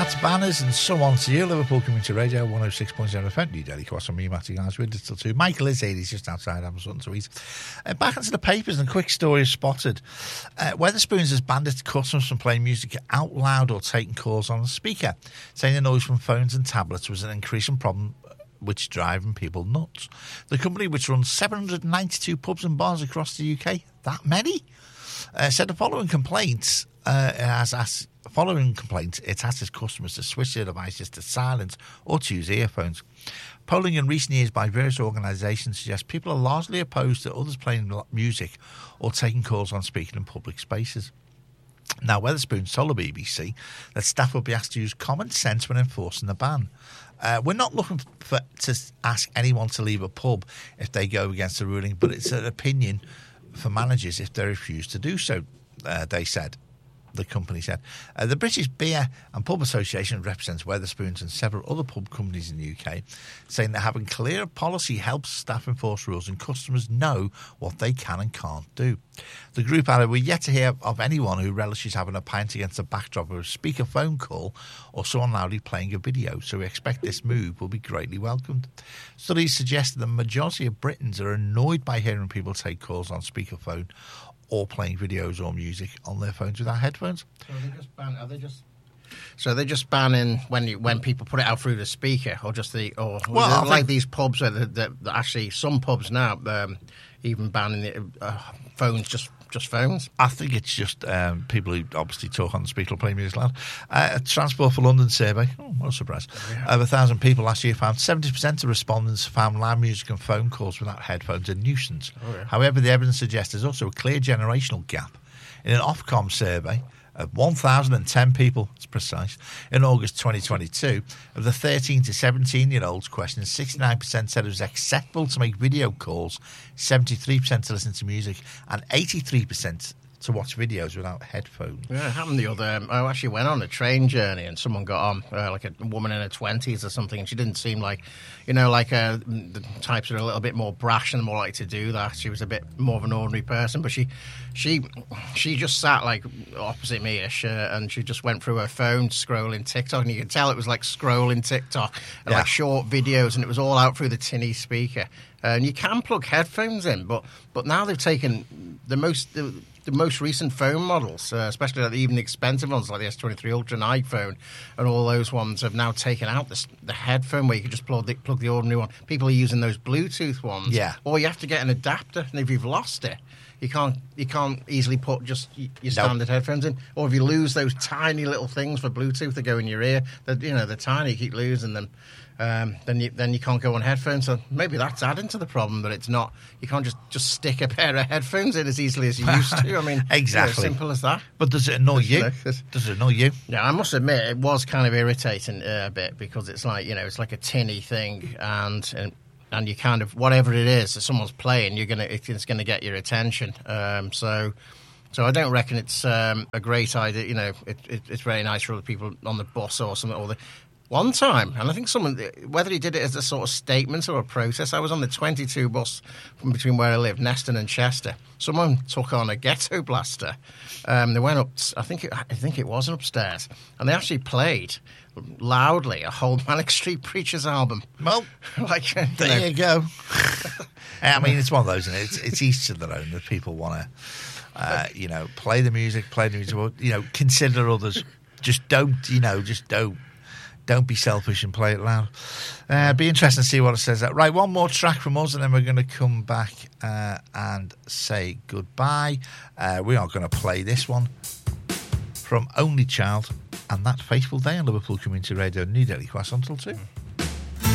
That's Banners and So On to You, Liverpool Community Radio, 106.0 FM, New Delhi, Cross on me, Matty Guys, with Digital 2. Michael is here, he's just outside Amazon, so he's back into the papers, and a quick story is spotted. Wetherspoons has banned its customers from playing music out loud or taking calls on the speaker, saying the noise from phones and tablets was an increasing problem which is driving people nuts. The company, which runs 792 pubs and bars across the UK, that many, said the following complaints. Following complaints, it asked its customers to switch their devices to silent or to use earphones. Polling in recent years by various organisations suggests people are largely opposed to others playing music or taking calls on speaking in public spaces. Now, Wetherspoons told the BBC that staff will be asked to use common sense when enforcing the ban. We're not looking to ask anyone to leave a pub if they go against the ruling, but it's an opinion for managers if they refuse to do so, they said. The company said. The British Beer and Pub Association represents Wetherspoons and several other pub companies in the UK, saying that having clear policy helps staff enforce rules and customers know what they can and can't do. The group added, we're yet to hear of anyone who relishes having a pint against the backdrop of a speaker phone call or someone loudly playing a video, so we expect this move will be greatly welcomed. Studies suggest that the majority of Britons are annoyed by hearing people take calls on speakerphone or playing videos or music on their phones without headphones. So they're just banning when people put it out through the speaker, or just these pubs where actually some pubs now even banning phones, just phones. I think it's just people who obviously talk on the speaker or play music loud. A Transport for London survey, what a surprise, of 1,000 people last year found 70% of respondents found loud music and phone calls without headphones a nuisance. However, the evidence suggests there's also a clear generational gap. In an Ofcom survey of 1,010 people, it's precise, in August 2022, of the 13 to 17-year-olds questioned, 69% said it was acceptable to make video calls, 73% to listen to music, and 83% to watch videos without headphones. Yeah, it happened the other... I actually went on a train journey and someone got on, like a woman in her 20s or something, and she didn't seem like, the types that are a little bit more brash and more likely to do that. She was a bit more of an ordinary person, but she just sat like opposite me-ish, and she just went through her phone scrolling TikTok, and you could tell it was like scrolling TikTok and like short videos, and it was all out through the tinny speaker. And you can plug headphones in, but now they've taken the most recent phone models, especially like the even expensive ones like the S23 Ultra and iPhone, and all those ones have now taken out the headphone where you can just plug the ordinary one. People are using those Bluetooth ones, or you have to get an adapter, and if you've lost it, you can't easily put just your standard headphones in. Or if you lose those tiny little things for Bluetooth that go in your ear, they're tiny, you keep losing them. Then you can't go on headphones. So maybe that's adding to the problem, that it's not. You can't just stick a pair of headphones in as easily as you used to. I mean, exactly, simple as that. But does it annoy you? Does it annoy you? Yeah, I must admit it was kind of irritating a bit, because it's like it's like a tinny thing, and you kind of, whatever it is that someone's playing, it's gonna get your attention. So I don't reckon it's a great idea. It's very nice for other people on the bus or something. One time, and I think whether he did it as a sort of statement or a protest, I was on the 22 bus from between where I live, Neston and Chester. Someone took on a ghetto blaster. They went up, I think it was upstairs, and they actually played loudly a whole Manic Street Preachers album. Well, there you go. I mean, it's one of those, and it's each to their own. That people want to, play the music, consider others. Just don't. Don't be selfish and play it loud. Be interesting to see what it says. Right, one more track from us, and then we're going to come back and say goodbye. We are going to play this one from Only Child and That Faithful Day on Liverpool Community Radio, New Delhi, Cross until 2.